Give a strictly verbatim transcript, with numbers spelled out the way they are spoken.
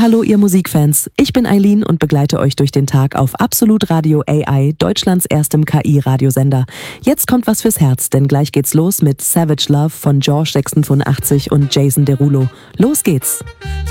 Hallo ihr Musikfans, ich bin Eileen und begleite euch durch den Tag auf Absolut Radio A I, Deutschlands erstem K I-Radiosender. Jetzt kommt was fürs Herz, denn gleich geht's los mit Savage Love von George sechsundfünfzig und Jason Derulo. Los geht's!